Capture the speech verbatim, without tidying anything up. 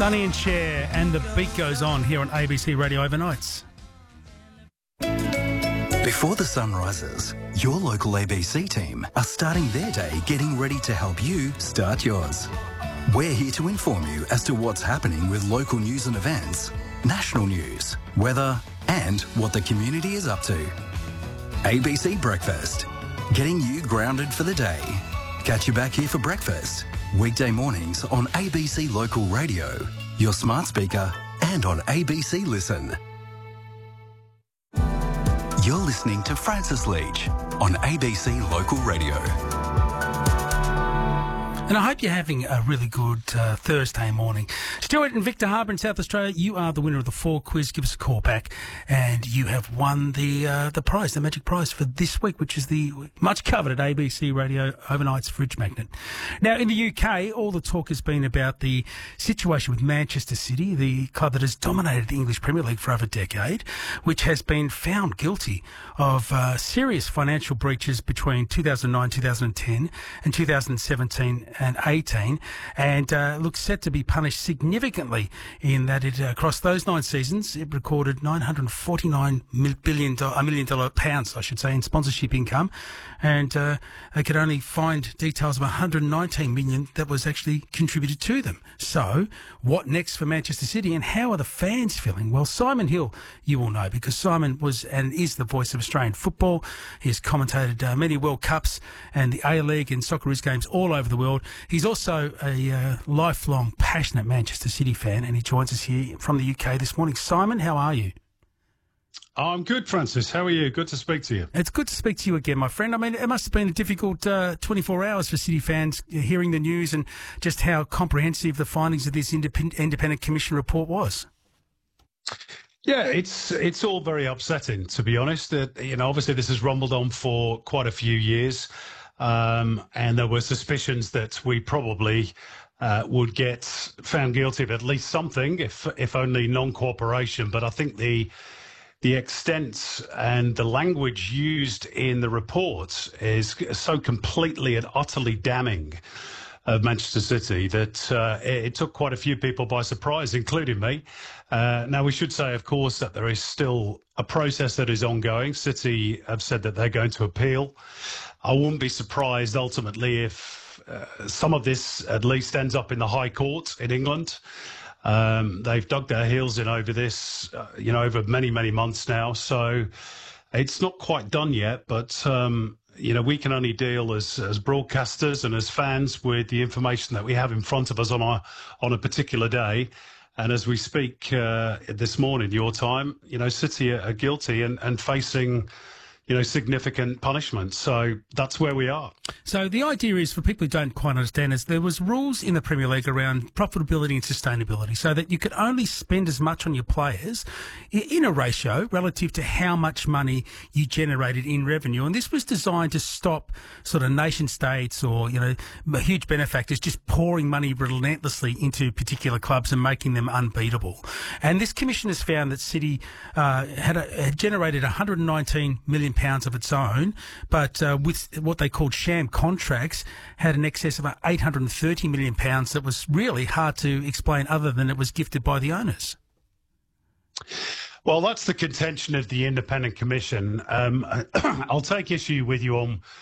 Sonny and Cher, and the beat goes on here on A B C Radio Overnights. Before the sun rises, your local A B C team are starting their day getting ready to help you start yours. We're here to inform you as to what's happening with local news and events, national news, weather, and what the community is up to. A B C Breakfast, getting you grounded for the day. Catch you back here for breakfast, weekday mornings on A B C Local Radio, your smart speaker, and on A B C Listen. You're listening to Francis Leach on A B C Local Radio. And I hope you're having a really good uh, Thursday morning. Stuart in Victor Harbour in South Australia, you are the winner of the Fall quiz. Give us a call back, and you have won the uh, the prize, the magic prize for this week, which is the much coveted A B C Radio Overnights fridge magnet. Now, in the U K, all the talk has been about the situation with Manchester City, the club that has dominated the English Premier League for over a decade, which has been found guilty of uh, serious financial breaches between two thousand nine, two thousand ten and two thousand seventeen and eighteen, and uh, looks set to be punished significantly in that it, uh, across those nine seasons, it recorded nine hundred forty-nine billion dollars, a million dollar pounds, I should say, in sponsorship income, and uh, they could only find details of one hundred nineteen million that was actually contributed to them. So, what next for Manchester City, and how are the fans feeling? Well, Simon Hill, you will know, because Simon was and is the voice of Australian football. He has commentated uh, many World Cups and the A-League and Socceroos games all over the world. He's also a uh, lifelong, passionate Manchester City fan, and he joins us here from the U K this morning. Simon, how are you? I'm good, Francis. How are you? Good to speak to you. It's good to speak to you again, my friend. I mean, it must have been a difficult uh, twenty-four hours for City fans hearing the news and just how comprehensive the findings of this independent, independent commission report was. Yeah, it's it's all very upsetting, to be honest. Uh, you know, obviously this has rumbled on for quite a few years. Um, and there were suspicions that we probably uh, would get found guilty of at least something, if if only non-cooperation. But I think the the extent and the language used in the report is so completely and utterly damning of Manchester City that uh, it, it took quite a few people by surprise, including me. Uh, now, we should say, of course, that there is still a process that is ongoing. City have said that they're going to appeal. I wouldn't be surprised ultimately if uh, some of this at least ends up in the High Court in England. Um, they've dug their heels in over this, uh, you know, over many, many months now. So it's not quite done yet, but, um, you know, we can only deal as, as broadcasters and as fans with the information that we have in front of us on a, on a particular day. And as we speak uh, this morning, your time, you know, City are guilty and, and facing, you know, significant punishment. So that's where we are. So the idea is, for people who don't quite understand, is there was rules in the Premier League around profitability and sustainability, so that you could only spend as much on your players in a ratio relative to how much money you generated in revenue. And this was designed to stop sort of nation states or, you know, huge benefactors just pouring money relentlessly into particular clubs and making them unbeatable. And this commission has found that City uh, had, a, had generated one hundred nineteen million pounds of its own, but uh, with what they called sham contracts, had an excess of eight hundred thirty million pounds that was really hard to explain other than it was gifted by the owners. Well, that's the contention of the Independent Commission. Um, I'll take issue with you on